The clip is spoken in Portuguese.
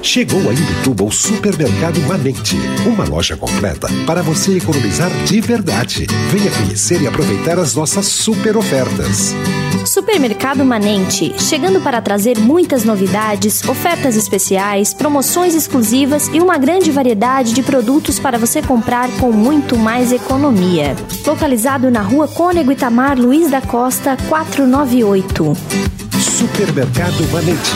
Chegou a Imbituba o Supermercado Manente, uma loja completa para você economizar de verdade. Venha conhecer e aproveitar as nossas super ofertas. Supermercado Manente, chegando para trazer muitas novidades, ofertas especiais, promoções exclusivas e uma grande variedade de produtos para você comprar com muito mais economia. Localizado na Rua Cônego Itamar Luiz da Costa, 498. Supermercado Manente.